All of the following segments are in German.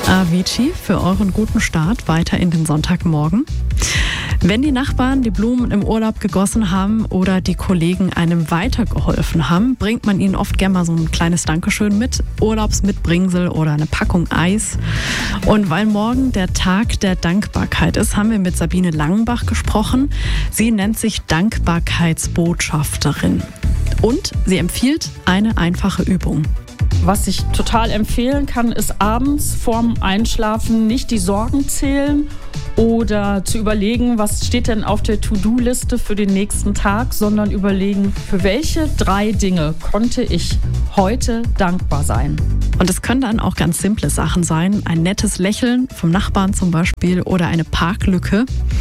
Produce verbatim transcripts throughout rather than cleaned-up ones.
Avicii für euren guten Start weiter in den Sonntagmorgen. Wenn die Nachbarn die Blumen im Urlaub gegossen haben oder die Kollegen einem weitergeholfen haben, bringt man ihnen oft gerne mal so ein kleines Dankeschön mit, Urlaubsmitbringsel oder eine Packung Eis. Und weil morgen der Tag der Dankbarkeit ist, haben wir mit Sabine Langenbach gesprochen. Sie nennt sich Dankbarkeitsbotschafterin und sie empfiehlt eine einfache Übung. Was ich total empfehlen kann, ist abends vorm Einschlafen nicht die Sorgen zählen oder zu überlegen, was steht denn auf der To-Do-Liste für den nächsten Tag, sondern überlegen, für welche drei Dinge konnte ich heute dankbar sein. Und es können dann auch ganz simple Sachen sein, ein nettes Lächeln vom Nachbarn zum Beispiel oder eine Parklücke.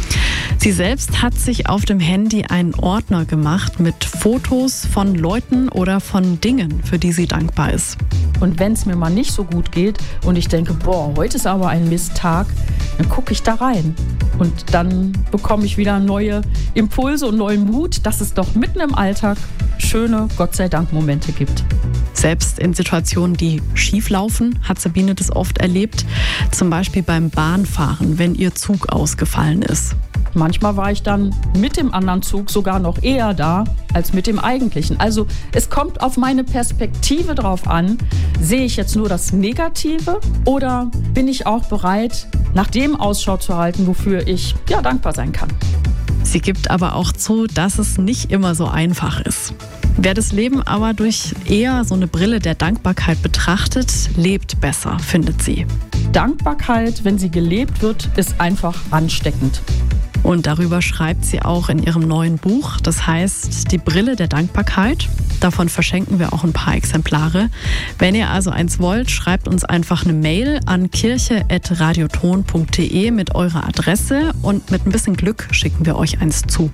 Sie selbst hat sich auf dem Handy einen Ordner gemacht mit Fotos von Leuten oder von Dingen, für die sie dankbar ist. Und wenn es mir mal nicht so gut geht und ich denke, boah, heute ist aber ein Misttag, dann gucke ich da rein. Und dann bekomme ich wieder neue Impulse und neuen Mut, dass es doch mitten im Alltag schöne, Gott sei Dank, Momente gibt. Selbst in Situationen, die schief laufen, hat Sabine das oft erlebt. Zum Beispiel beim Bahnfahren, wenn ihr Zug ausgefallen ist. Manchmal war ich dann mit dem anderen Zug sogar noch eher da als mit dem eigentlichen. Also es kommt auf meine Perspektive drauf an, sehe ich jetzt nur das Negative oder bin ich auch bereit, nach dem Ausschau zu halten, wofür ich ja dankbar sein kann. Sie gibt aber auch zu, dass es nicht immer so einfach ist. Wer das Leben aber durch eher so eine Brille der Dankbarkeit betrachtet, lebt besser, findet sie. Dankbarkeit, wenn sie gelebt wird, ist einfach ansteckend. Und darüber schreibt sie auch in ihrem neuen Buch. Das heißt, die Brille der Dankbarkeit. Davon verschenken wir auch ein paar Exemplare. Wenn ihr also eins wollt, schreibt uns einfach eine Mail an kirche at radioton punkt de mit eurer Adresse und mit ein bisschen Glück schicken wir euch eins zu.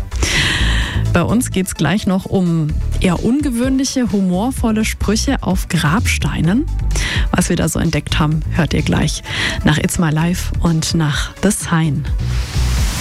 Bei uns geht es gleich noch um eher ungewöhnliche, humorvolle Sprüche auf Grabsteinen. Was wir da so entdeckt haben, hört ihr gleich nach It's My Life und nach The Sign.